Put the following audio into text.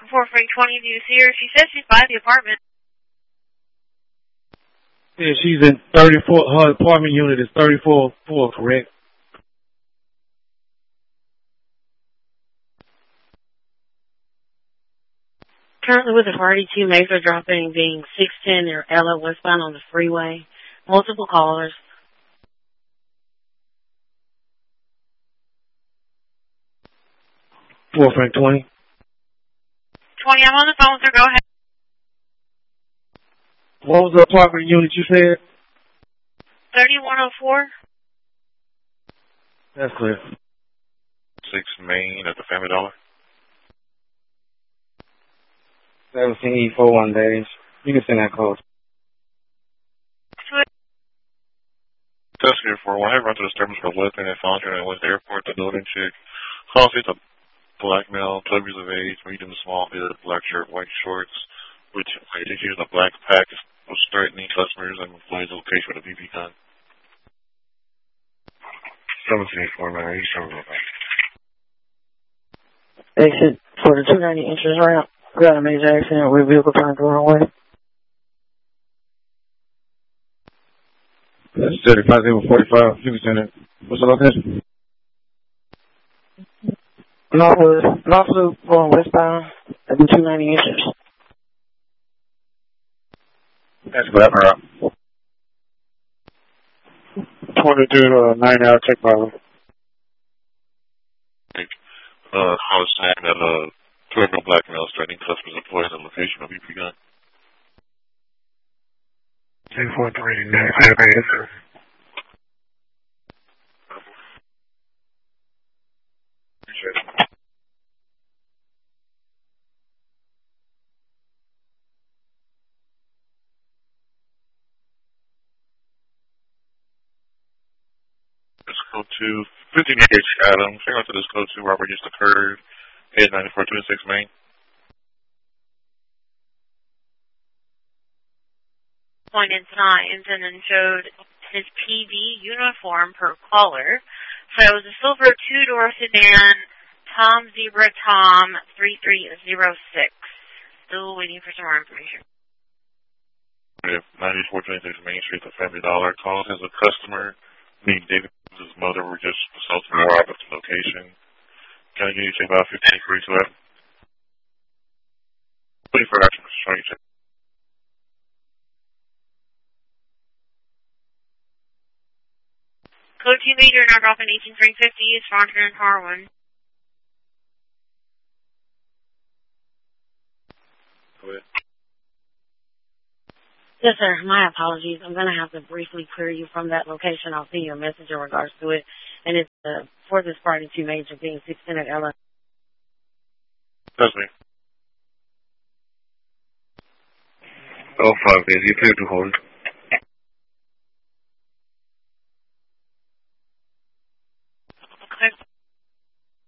4 Frank 20, do you see her? She says she's by the apartment. Yeah, she's in 34, her apartment unit is 34 floor, correct? Currently with a party, 2 maids are dropping, being 610 near Ella westbound on the freeway. Multiple callers. 4 Frank 20. 20, I'm on the phone with her. Go ahead. What was the apartment unit you said? 3104. That's clear. 6 Main at the Family Dollar. 17E41 days. You can send that code. Test here for 1. Have run to disturbance for weapon and found her and went to the airport. The building chick. Call a black male, 12 years of age, medium to small build, black shirt, white shorts, which is using a black pack, was threatening customers and employees location with a BB gun. 1784, man. He's trying to go back. Exit for the 290 inches ramp. We got a major accident with vehicle trying to run away. That's 35-45. You can send it. What's the location? North Loop going westbound at the 290 inches. That's black route. 22 9-hour check by I was saying that 12-year-old black male is threatening customers, employees, and location of BB gun. 243 next. Have an answer. Appreciate it. Let's go to 15H Adams. Hang on to this code 2 robbery just occurred. 89426 Main. Pointed signs and then showed his PD uniform per caller. So it was a silver 2-door sedan, Tom Zebra Tom 3306. Still waiting for some more information. 9426 Main Street, the Family Dollar. Calls as a customer. Me and David, his mother, were just assaulted and robbed at the location. Can I get you to about 15 for each of that? Waiting for action, Mr. Shorty. Code 2 Major, now dropping 18 Frank 50 is Fontaine and Harwin. Go ahead. Yes, sir. My apologies. I'm going to have to briefly clear you from that location. I'll send you a message in regards to it. And it's for this party 2 Major being 610 at Ella. That's me. 05 days. You clear to hold.